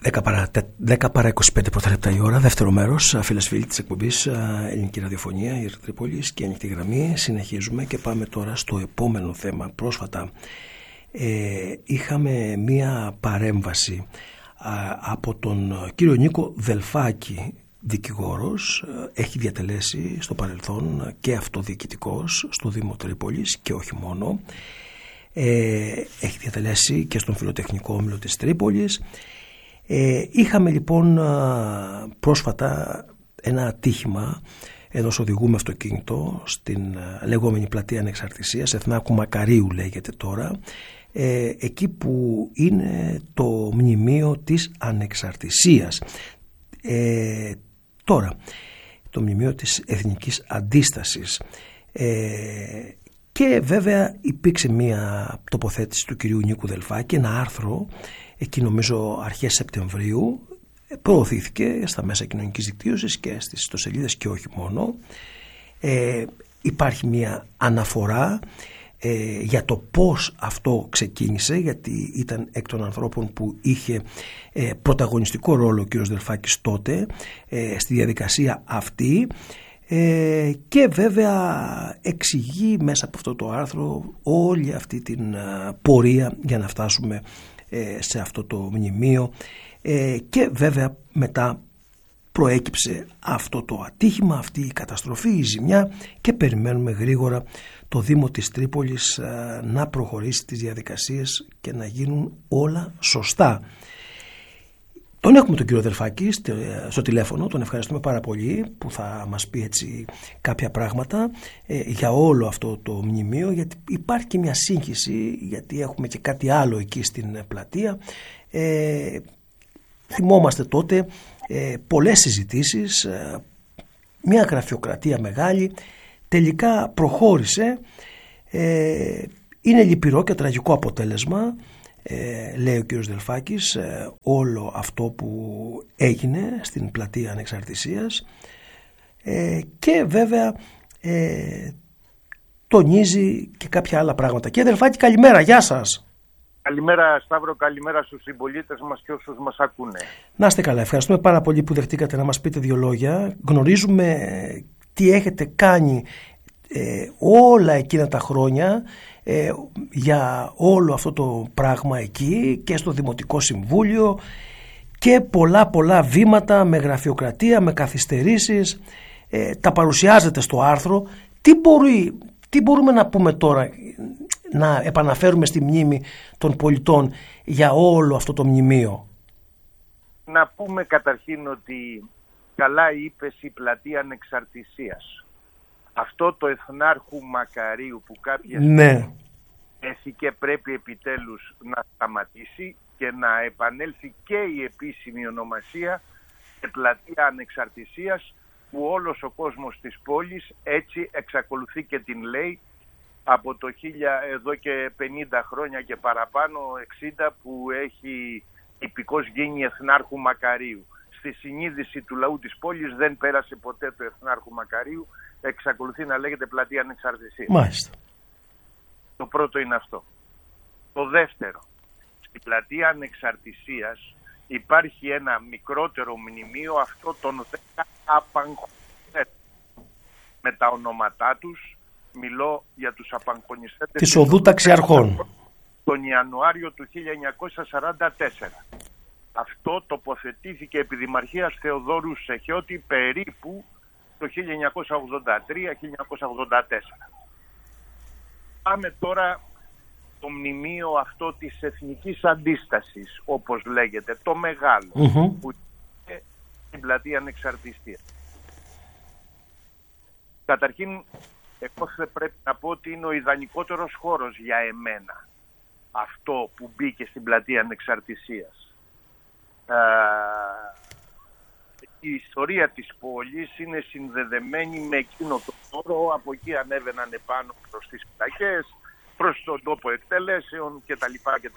10 παρά 25 πρώτα λεπτά η ώρα, δεύτερο μέρος, φίλες φίλοι της εκπομπής Ελληνική Ραδιοφωνία, η Ερυθρόπολης και Ανοιχτή Γραμμή. Συνεχίζουμε και πάμε τώρα στο επόμενο θέμα. Πρόσφατα είχαμε μία παρέμβαση από τον κύριο Νίκο Δελφάκη, δικηγόρος, έχει διατελέσει στο παρελθόν και αυτοδιοικητικός στο Δήμο Τρίπολης και όχι μόνο. Έχει διατελέσει και στον Φιλοτεχνικό Όμιλο της Τρίπολης. Είχαμε λοιπόν πρόσφατα ένα ατύχημα ενός οδηγού με αυτοκίνητο στην λεγόμενη πλατεία Ανεξαρτησίας, Εθνάρχου Μακαρίου λέγεται τώρα, εκεί που είναι το μνημείο της Ανεξαρτησίας. Τώρα, το μνημείο της Εθνικής Αντίστασης. Και βέβαια υπήρξε μια τοποθέτηση του κυρίου Νίκου Δελφάκη, ένα άρθρο, εκεί νομίζω αρχές Σεπτεμβρίου, προωθήθηκε στα μέσα κοινωνικής δικτύωσης και στις ιστοσελίδες και όχι μόνο. Υπάρχει μια αναφορά για το πώς αυτό ξεκίνησε, γιατί ήταν εκ των ανθρώπων που είχε πρωταγωνιστικό ρόλο ο κύριος Δελφάκης τότε στη διαδικασία αυτή. Και βέβαια εξηγεί μέσα από αυτό το άρθρο όλη αυτή την πορεία για να φτάσουμε σε αυτό το μνημείο, και βέβαια μετά προέκυψε αυτό το ατύχημα, αυτή η καταστροφή, η ζημιά, και περιμένουμε γρήγορα το Δήμο της Τρίπολης να προχωρήσει τις διαδικασίες και να γίνουν όλα σωστά. Τον έχουμε τον κύριο Δελφάκη στο τηλέφωνο, τον ευχαριστούμε πάρα πολύ που θα μας πει έτσι κάποια πράγματα για όλο αυτό το μνημείο, γιατί υπάρχει και μια σύγχυση, γιατί έχουμε και κάτι άλλο εκεί στην πλατεία. Θυμόμαστε τότε πολλές συζητήσεις, μια γραφειοκρατία μεγάλη, τελικά προχώρησε. Είναι λυπηρό και τραγικό αποτέλεσμα, λέει ο κύριος Δελφάκης, όλο αυτό που έγινε στην πλατεία Ανεξαρτησίας, και βέβαια τονίζει και κάποια άλλα πράγματα. Κύριε Δελφάκη, καλημέρα, γεια σας. Καλημέρα Σταύρο, καλημέρα στους συμπολίτες μας και όσους μας ακούνε. Να είστε καλά, ευχαριστούμε πάρα πολύ που δεχτήκατε να μας πείτε δύο λόγια. Γνωρίζουμε τι έχετε κάνει όλα εκείνα τα χρόνια για όλο αυτό το πράγμα εκεί και στο Δημοτικό Συμβούλιο, και πολλά βήματα με γραφειοκρατία, με καθυστερήσεις, τα παρουσιάζετε στο άρθρο. Τι μπορούμε να πούμε τώρα, να επαναφέρουμε στη μνήμη των πολιτών για όλο αυτό το μνημείο? Να πούμε καταρχήν ότι καλά είπες, η πλατεία Ανεξαρτησίας, αυτό το Εθνάρχου Μακαρίου που κάποια στιγμή έθηκε, πρέπει επιτέλους να σταματήσει και να επανέλθει και η επίσημη ονομασία σε πλατεία Ανεξαρτησίας, που όλος ο κόσμος της πόλης έτσι εξακολουθεί και την λέει από το εδώ και 50 χρόνια και παραπάνω, 60, που έχει τυπικός γίνει Εθνάρχου Μακαρίου. Στη συνείδηση του λαού της πόλης δεν πέρασε ποτέ το Εθνάρχου Μακαρίου, εξακολουθεί να λέγεται πλατεία Ανεξαρτησίας. Μάλιστα. Το πρώτο είναι αυτό. Το δεύτερο, στην πλατεία Ανεξαρτησίας υπάρχει ένα μικρότερο μνημείο, αυτό των 10 απαγχωνιστές. Με τα ονόματά τους, μιλώ για τους απαγχωνιστές της Οδού Ταξιαρχών, τον Ιανουάριο του 1944. Αυτό τοποθετήθηκε επί Δημαρχίας Θεοδόρου Σεχιώτη περίπου το 1983-1984. Πάμε τώρα το μνημείο αυτό της Εθνικής Αντίστασης, όπως λέγεται, το μεγάλο, που είναι στην πλατεία Ανεξαρτησίας. Καταρχήν, εγώ πρέπει να πω ότι είναι ο ιδανικότερος χώρος για εμένα αυτό που μπήκε στην πλατεία Ανεξαρτησίας. Η ιστορία της πόλης είναι συνδεδεμένη με εκείνο το χώρο, από εκεί ανέβαιναν επάνω προς τις πλακές, προς τον τόπο εκτελέσεων κτλ.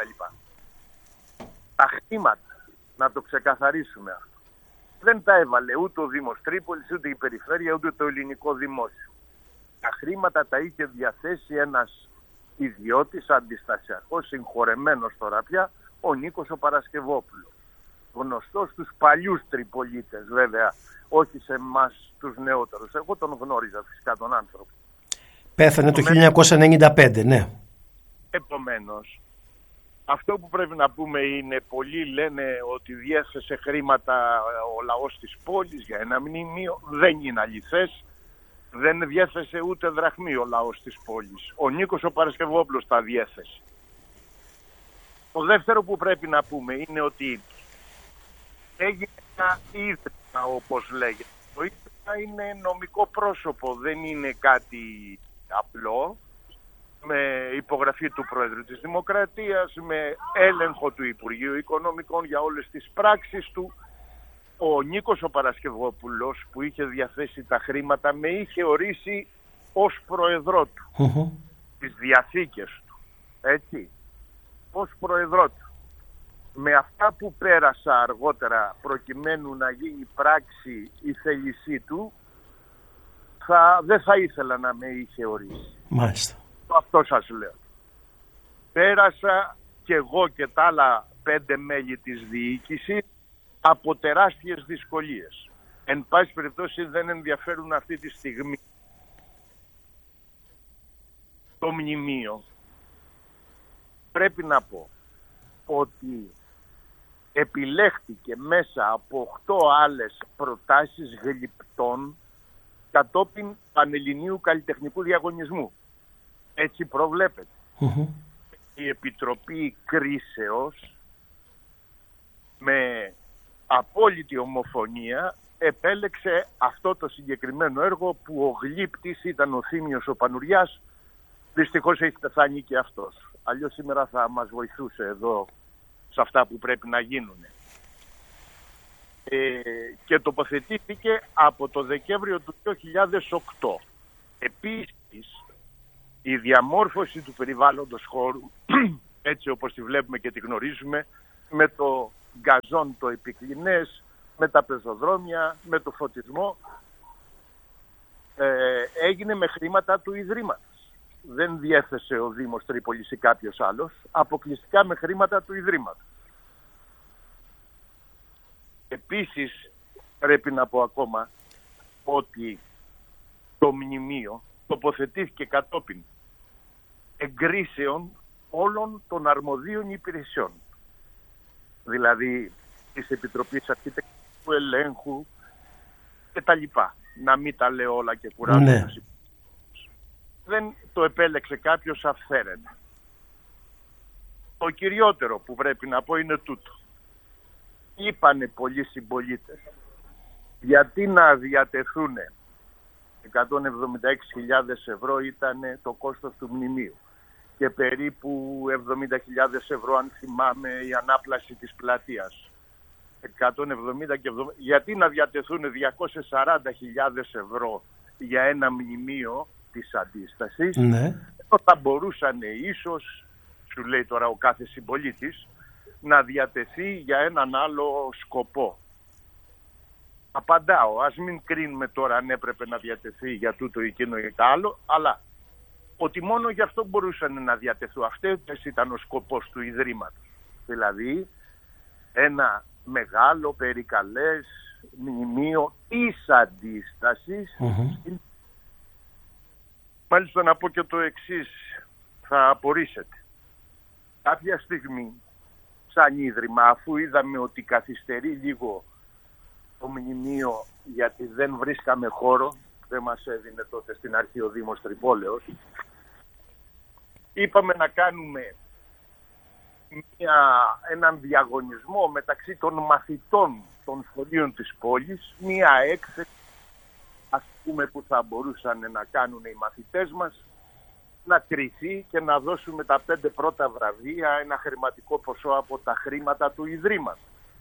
Τα χρήματα, να το ξεκαθαρίσουμε αυτό, δεν τα έβαλε ούτε ο Δήμος Τρίπολης, ούτε η Περιφέρεια, ούτε το ελληνικό δημόσιο. Τα χρήματα τα είχε διαθέσει ένας ιδιώτης, αντιστασιακός, συγχωρεμένος τώρα πια, ο Νίκος ο Παρασκευόπουλος. γνωστός στους παλιούς Τριπολίτες, βέβαια, όχι σε εμάς τους νεότερους. Εγώ τον γνώριζα φυσικά τον άνθρωπο. Πέθανε το 1995, ναι. Επομένως, αυτό που πρέπει να πούμε είναι, πολλοί λένε ότι διέθεσε χρήματα ο λαός της πόλης για ένα μνημείο. Δεν είναι αληθές. Δεν διέθεσε ούτε δραχμή ο λαός της πόλης. Ο Νίκος ο Παρασκευόπουλος τα διέθεσε. Το δεύτερο που πρέπει να πούμε είναι ότι έγινε ένα ίδρυμα, όπως λέγεται. Το ίδρυμα είναι νομικό πρόσωπο, δεν είναι κάτι απλό, με υπογραφή του Πρόεδρου της Δημοκρατίας, με έλεγχο του Υπουργείου Οικονομικών για όλες τις πράξεις του. Ο Νίκος ο Παρασκευόπουλος, που είχε διαθέσει τα χρήματα, με είχε ορίσει ως πρόεδρό του, τις διαθήκες του, έτσι, ως πρόεδρό του. Με αυτά που πέρασα αργότερα, προκειμένου να γίνει πράξη η θέλησή του, δεν θα ήθελα να με είχε ορίσει. Μάλιστα. Αυτό σας λέω. Πέρασα κι εγώ και τα άλλα 5 μέλη της διοίκησης από τεράστιες δυσκολίες. Εν πάση περιπτώσει δεν ενδιαφέρουν αυτή τη στιγμή. Το μνημείο, πρέπει να πω ότι επιλέχθηκε μέσα από 8 άλλες προτάσεις γλυπτών κατόπιν πανελληνίου καλλιτεχνικού διαγωνισμού. Έτσι προβλέπεται. Η Επιτροπή Κρίσεως με απόλυτη ομοφωνία επέλεξε αυτό το συγκεκριμένο έργο, που ο γλύπτης ήταν ο Θήμιος ο Πανουριάς. Δυστυχώς έχει πεθάνει και αυτός. Αλλιώς σήμερα θα μας βοηθούσε εδώ σε αυτά που πρέπει να γίνουν. Και τοποθετήθηκε από το Δεκέμβριο του 2008. Επίσης, η διαμόρφωση του περιβάλλοντος χώρου, έτσι όπως τη βλέπουμε και τη γνωρίζουμε, με το γκαζόν το επικλινές, με τα πεζοδρόμια, με το φωτισμό, έγινε με χρήματα του Ιδρύματος. Δεν διέθεσε ο Δήμος Τρίπολης ή κάποιος άλλος, αποκλειστικά με χρήματα του Ιδρύματος. Επίσης, πρέπει να πω ακόμα ότι το μνημείο τοποθετήθηκε κατόπιν εγκρίσεων όλων των αρμοδίων υπηρεσιών. Δηλαδή της Επιτροπής Αρχιτεκτονικού Ελέγχου και τα λοιπά. Να μην τα λέω όλα και κουράζω. Ναι. Δεν το επέλεξε κάποιος αυθαίρετα. Το κυριότερο που πρέπει να πω είναι τούτο. Είπανε πολλοί συμπολίτες, γιατί να διατεθούν 176.000 ευρώ ήταν το κόστος του μνημείου και περίπου 70.000 ευρώ, αν θυμάμαι, η ανάπλαση της πλατείας. 170 και 70. Γιατί να διατεθούν 240.000 ευρώ για ένα μνημείο της αντίστασης, ναι. Θα μπορούσαν ίσως, σου λέει τώρα ο κάθε συμπολίτης, να διατεθεί για έναν άλλο σκοπό. Απαντάω, ας μην κρίνουμε τώρα αν έπρεπε να διατεθεί για τούτο ή εκείνο ή άλλο, αλλά ότι μόνο γι' αυτό μπορούσαν να διατεθούν. Αυτός ήταν ο σκοπός του Ιδρύματος. Δηλαδή, ένα μεγάλο περικαλές μνημείο της αντίστασης. Μάλιστα να πω και το εξής, θα απορρίσετε. Κάποια στιγμή, σαν Ίδρυμα, αφού είδαμε ότι καθυστερεί λίγο το μνημείο, γιατί δεν βρίσκαμε χώρο, δεν μας έδινε τότε στην αρχή ο Δήμος Τρυπόλεως, είπαμε να κάνουμε έναν διαγωνισμό μεταξύ των μαθητών των σχολείων της πόλης, μία έκθεση, ας πούμε, που θα μπορούσαν να κάνουν οι μαθητές μας, να κριθεί και να δώσουμε τα 5 πρώτα βραβεία, ένα χρηματικό ποσό από τα χρήματα του Ιδρύματος.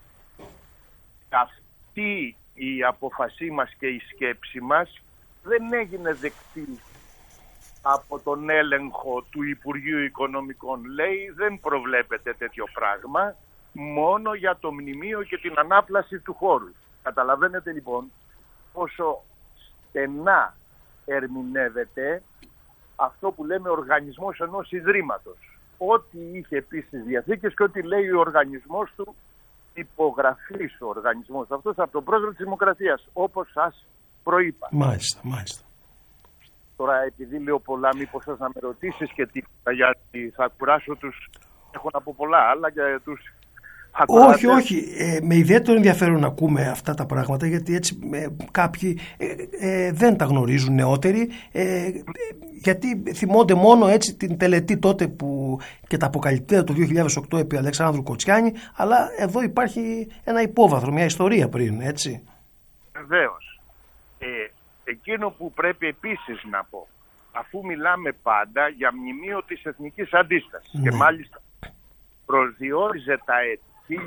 Αυτή η απόφασή μας και η σκέψη μας δεν έγινε δεκτή από τον έλεγχο του Υπουργείου Οικονομικών. Λέει, δεν προβλέπεται τέτοιο πράγμα, μόνο για το μνημείο και την ανάπλαση του χώρου. Καταλαβαίνετε λοιπόν πόσο στενά ερμηνεύεται αυτό που λέμε οργανισμός ενός Ιδρύματος. Ό,τι είχε πει στις διαθήκες και ό,τι λέει ο οργανισμός του υπογραφής ο οργανισμός αυτός από τον πρόεδρο της Δημοκρατίας, όπως σας προείπα. Μάλιστα. Τώρα, επειδή λέω πολλά, μήπως θες να με ρωτήσεις και τίποτα, γιατί θα κουράσω τους... Έχω να πω πολλά άλλα για τους... Όχι. Με ιδιαίτερο ενδιαφέρον να ακούμε αυτά τα πράγματα, γιατί έτσι κάποιοι δεν τα γνωρίζουν, νεότεροι, γιατί θυμώνται μόνο έτσι την τελετή τότε που και τα αποκαλυπτέα του 2008 επί Αλεξάνδρου Κοτσιάνη, αλλά εδώ υπάρχει ένα υπόβαθρο, μια ιστορία πριν, έτσι. Βεβαίως. Εκείνο που πρέπει επίσης να πω, αφού μιλάμε πάντα για μνημείο της εθνικής αντίστασης, και μάλιστα προσδιόριζε τα έτη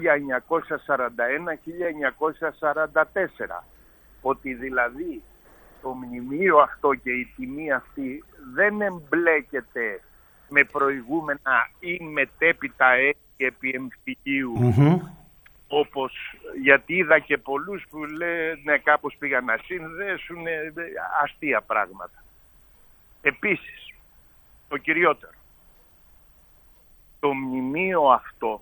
1941-1944, ότι δηλαδή το μνημείο αυτό και η τιμή αυτή δεν εμπλέκεται με προηγούμενα ή μετέπειτα έτη επί εμφυλίου, όπως, γιατί είδα και πολλούς που λένε κάπως πήγαν να συνδέσουν αστεία πράγματα. Επίσης, το κυριότερο, το μνημείο αυτό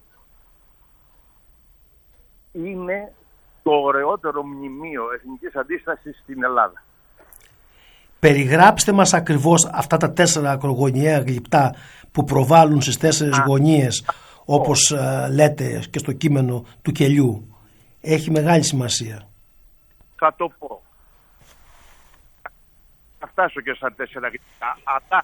είναι το ωραιότερο μνημείο εθνικής αντίστασης στην Ελλάδα. Περιγράψτε μας ακριβώς αυτά τα 4 ακρογωνιαία γλυπτά που προβάλλουν στις 4 γωνίες, όπως λέτε και στο κείμενο του κελιού. Έχει μεγάλη σημασία. Θα το πω. Θα φτάσω και στα 4 γλυπτά. Αλλά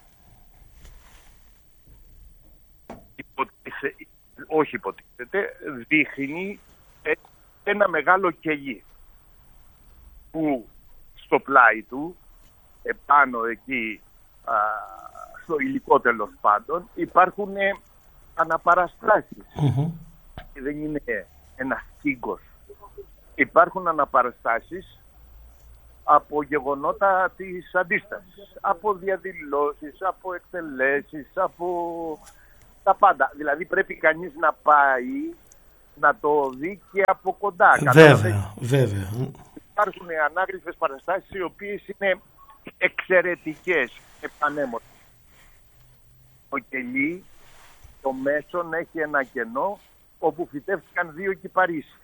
όχι υποτίθεται, δείχνει ένα μεγάλο κελί που στο πλάι του, επάνω εκεί στο υλικό τέλος πάντων, υπάρχουν αναπαραστάσεις. Δεν είναι ένας κύγκος. Υπάρχουν αναπαραστάσεις από γεγονότα της αντίστασης, από διαδηλώσεις, από εκτελέσεις, από τα πάντα. Δηλαδή πρέπει κανείς να πάει να το δει και από κοντά. Βέβαια. Υπάρχουν ανάγλυφες παραστάσεις οι οποίες είναι εξαιρετικές, επανέμορφες. Το κελί, το μέσον, έχει ένα κενό όπου φυτεύτηκαν 2 κυπαρίσια.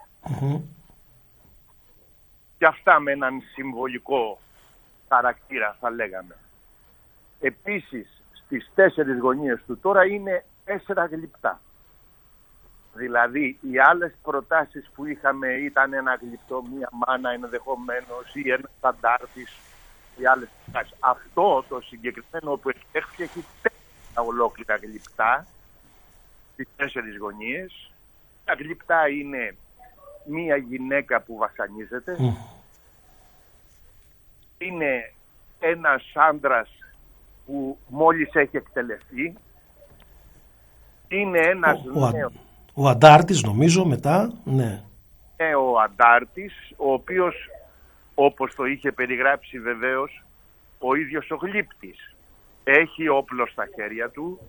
Και αυτά με έναν συμβολικό χαρακτήρα, θα λέγαμε. Επίσης, στις 4 γωνίες του τώρα είναι 4 γλυπτά. Δηλαδή, οι άλλες προτάσεις που είχαμε ήταν ένα γλυπτό, μία μάνα ενδεχομένως ή ένας αντάρτης, οι άλλες προτάσεις. Αυτό το συγκεκριμένο που έχει 4 ολόκληρα γλυπτά στις 4 γωνίες. Τα γλυπτά είναι μία γυναίκα που βασανίζεται. Είναι ένας άντρας που μόλις έχει εκτελεστεί. Είναι ένας νέος. Ο αντάρτης, νομίζω, μετά, ναι. Ο αντάρτης, ο οποίος, όπως το είχε περιγράψει βεβαίως ο ίδιος ο γλύπτης, έχει όπλο στα χέρια του,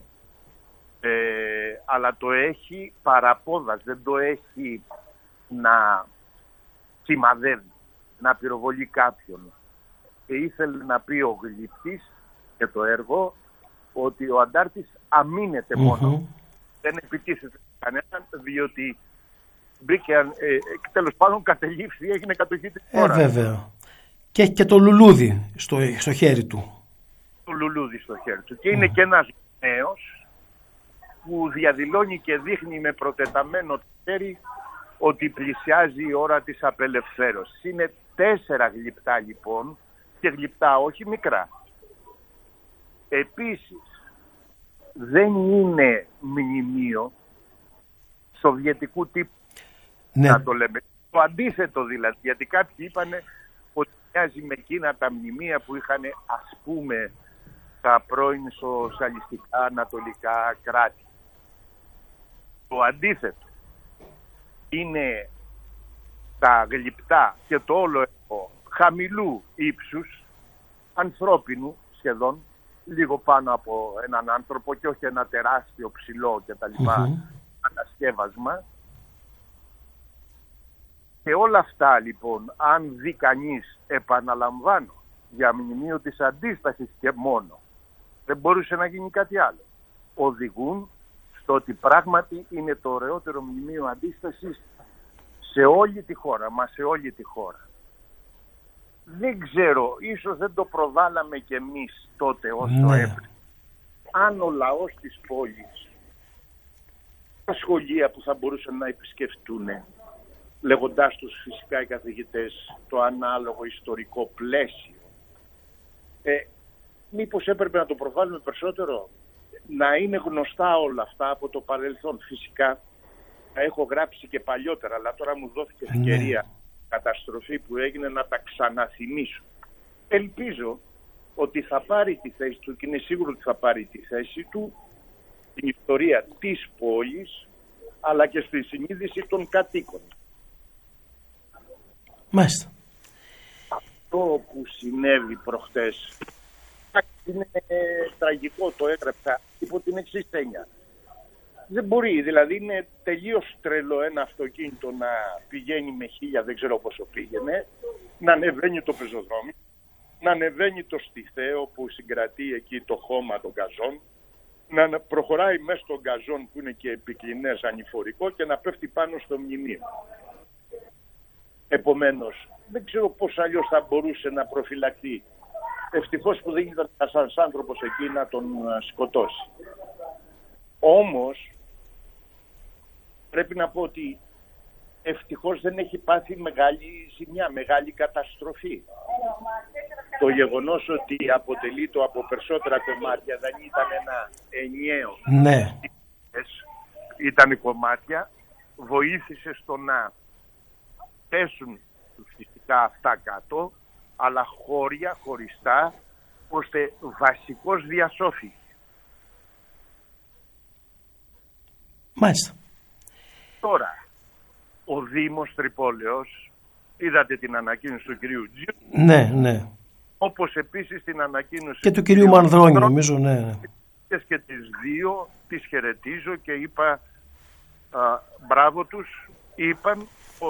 αλλά το έχει παραπόδας, δεν το έχει να σημαδεύει, να πυροβολεί κάποιον. Και ήθελε να πει ο γλύπτης και το έργο ότι ο αντάρτης αμήνεται μόνο. Δεν επιτίθεται κανέναν, διότι μπήκε, τέλος πάντων κατελήφθη, έγινε κατοχή της χώρας. Βέβαια. Και έχει και το λουλούδι στο χέρι του. Το λουλούδι στο χέρι του. Και είναι και ένας νέος που διαδηλώνει και δείχνει με προτεταμένο το χέρι ότι πλησιάζει η ώρα της απελευθέρωσης. Είναι 4 γλυπτά λοιπόν, και γλυπτά όχι μικρά. Επίσης, δεν είναι μνημείο σοβιετικού τύπου, να το λέμε. Το αντίθετο δηλαδή, γιατί κάποιοι είπανε ότι μοιάζει με εκείνα τα μνημεία που είχαν, ας πούμε, τα πρώην σοσιαλιστικά ανατολικά κράτη. Το αντίθετο είναι τα γλυπτά και το όλο έργο χαμηλού ύψους, ανθρώπινου σχεδόν, λίγο πάνω από έναν άνθρωπο και όχι ένα τεράστιο ψηλό και τα λοιπά ανασκεύασμα. Και όλα αυτά λοιπόν, αν δει κανείς, επαναλαμβάνω, για μνημείο της αντίστασης και μόνο, δεν μπορούσε να γίνει κάτι άλλο. Οδηγούν στο ότι πράγματι είναι το ωραιότερο μνημείο αντίστασης σε όλη τη χώρα, μα σε όλη τη χώρα. Δεν ξέρω, ίσως δεν το προβάλαμε κι εμείς τότε όσο έπρεπε. Αν ο λαός της πόλης, τα σχολεία που θα μπορούσαν να επισκεφτούν, λέγοντάς τους φυσικά οι καθηγητές το ανάλογο ιστορικό πλαίσιο, μήπως έπρεπε να το προβάλλουμε περισσότερο, να είναι γνωστά όλα αυτά από το παρελθόν. Φυσικά τα έχω γράψει και παλιότερα, αλλά τώρα μου δόθηκε ευκαιρία καταστροφή που έγινε να τα ξαναθυμίσω. Ελπίζω ότι θα πάρει τη θέση του, και είναι σίγουρο ότι θα πάρει τη θέση του, την ιστορία της πόλης, αλλά και στη συνείδηση των κατοίκων. Μάλιστα. Αυτό που συνέβη προχτές είναι τραγικό, το έγραψα υπό την εξής έννοια. Δεν μπορεί, δηλαδή είναι τελείως τρελό ένα αυτοκίνητο να πηγαίνει με 1000, δεν ξέρω πόσο πήγαινε, να ανεβαίνει το πεζοδρόμι, να ανεβαίνει το στιθαίο που συγκρατεί εκεί το χώμα των γκαζών, να προχωράει μέσα στον γκαζόν που είναι και επικλινές ανηφορικό και να πέφτει πάνω στο μνημείο. Επομένως, δεν ξέρω πώς αλλιώς θα μπορούσε να προφυλαχθεί. Ευτυχώς που δεν ήταν ένας άνθρωπος εκεί να τον σκοτώσει. Όμως, πρέπει να πω ότι ευτυχώς δεν έχει πάθει μεγάλη ζημιά, μεγάλη καταστροφή. Το γεγονός ότι αποτελείται από περισσότερα κομμάτια, δεν ήταν ένα ενιαίο. Ναι. Ήταν κομμάτια, βοήθησε στο να πέσουν φυσικά αυτά κάτω, αλλά χώρια χωριστά, ώστε βασικός διασώθηκε. Μάλιστα. Τώρα, ο Δήμος Τρυπόλεως, είδατε την ανακοίνωση του κυρίου Τζιου. Ναι, ναι. Όπως επίσης την ανακοίνωση και του κυρίου Μανδρώνη, νομίζω, ναι. Και τις δύο τις χαιρετίζω και είπα μπράβο τους. Είπαν